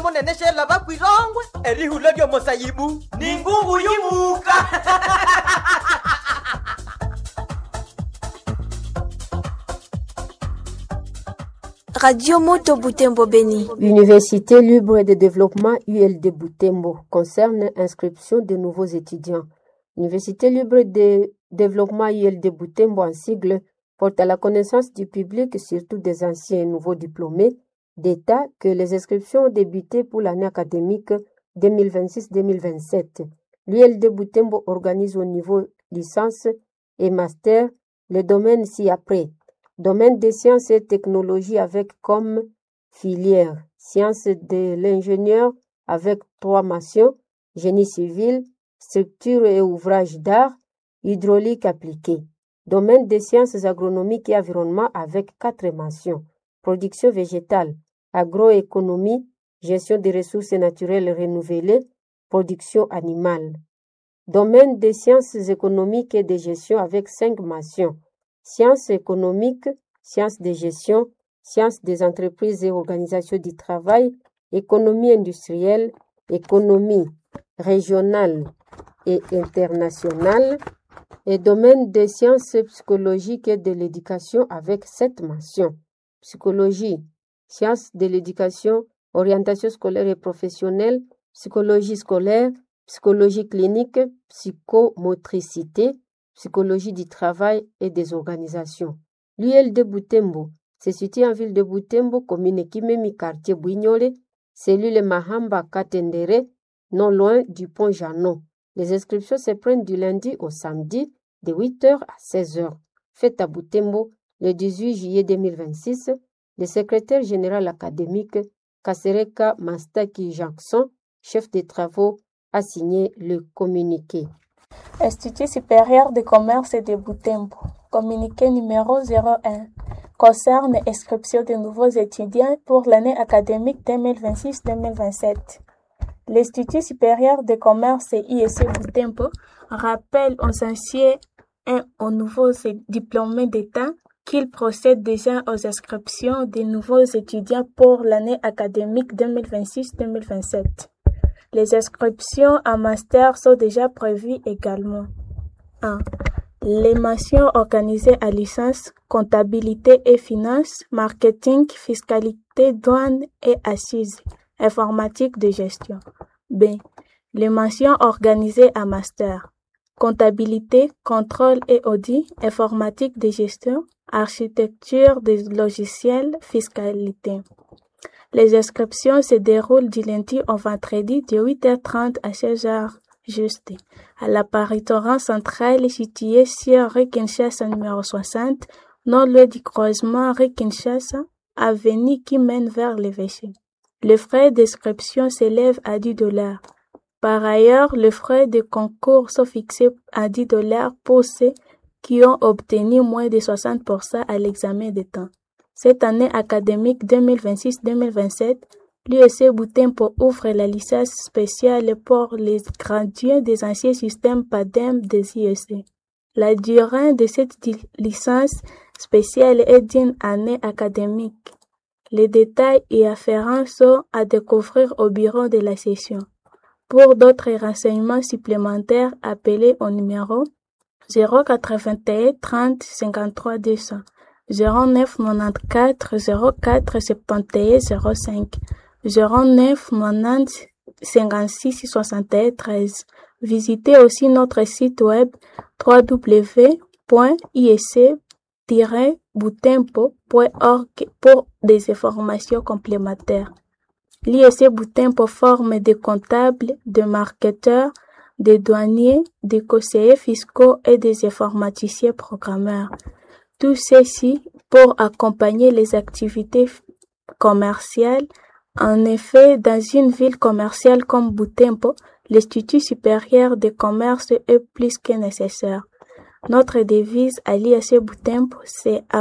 munene shela bakwirongwe erihula lyo mosayibu ningungu yibuka. Radio Moto Butembo Beni. L'Université libre de développement ULD Butembo concerne inscription de nouveaux étudiants. L'Université libre de développement ULD Butembo en sigle porte à la connaissance du public, surtout des anciens et nouveaux diplômés d'État, que les inscriptions ont débuté pour l'année académique 2026-2027. L'ULD Butembo organise au niveau licence et master les domaines ci-après. Domaine des sciences et technologies avec comme filière sciences de l'ingénieur avec 3 mentions, génie civil, structure et ouvrages d'art, hydraulique appliquée. Domaine des sciences agronomiques et environnement avec 4 mentions, production végétale, agroéconomie, gestion des ressources naturelles renouvelées, production animale. Domaine des sciences économiques et de gestion avec 5 mentions, sciences économiques, sciences de gestion, sciences des entreprises et organisations du travail, économie industrielle, économie régionale et internationale, et domaine des sciences psychologiques et de l'éducation avec 7 mentions. Psychologie, sciences de l'éducation, orientation scolaire et professionnelle, psychologie scolaire, psychologie clinique, psychomotricité, psychologie du travail et des organisations. L'UL de Butembo se situe en ville de Butembo, commune Kimemi, quartier Bouignolé, cellule Mahamba Katendere, non loin du pont Janon. Les inscriptions se prennent du lundi au samedi de 8h à 16h. Fête à Butembo le 18 juillet 2026. Le secrétaire général académique Kasereka Mastaki Jackson, chef des travaux, a signé le communiqué. Institut supérieur de commerce de Butembo, communiqué numéro 01, concerne l'inscription de nouveaux étudiants pour l'année académique 2026-2027. L'Institut supérieur de commerce ISC Butembo rappelle aux anciens et aux nouveaux diplômés d'État qu'il procède déjà aux inscriptions des nouveaux étudiants pour l'année académique 2026-2027. Les inscriptions en master sont déjà prévues également. 1. Les mentions organisées à licence, comptabilité et finance, marketing, fiscalité, douane et assises, informatique de gestion. B. Les mentions organisées à master, comptabilité, contrôle et audit, informatique de gestion, architecture des logiciels, fiscalité. Les inscriptions se déroulent du lundi au vendredi de 8h30 à 16h juste à l'apparitoire centrale située sur rue Kinshasa numéro 60, non loin du croisement rue Kinshasa, avenue qui mène vers l'évêché. Les frais d'inscription s'élèvent à $10. Par ailleurs, les frais de concours sont fixés à $10 pour ceux qui ont obtenu moins de 60% à l'examen de temps. Cette année académique 2026-2027, l'USC Butembo ouvre la licence spéciale pour les gradués des anciens systèmes PADEM des ISC. La durée de cette licence spéciale est d'une année académique. Les détails y afférents sont à découvrir au bureau de la session. Pour d'autres renseignements supplémentaires, appelez au numéro 081 30 53 200. 09 94 04 71 05 09 90 56 61 13. Visitez aussi notre site web www.isc-butembo.org pour des informations complémentaires. L'ISC Butembo forme des comptables, des marketeurs, des douaniers, des conseillers fiscaux et des informaticiens programmeurs. Tout ceci pour accompagner les activités commerciales. En effet, dans une ville commerciale comme Butembo, l'Institut supérieur de commerce est plus que nécessaire. Notre devise à l'ISC Butembo, c'est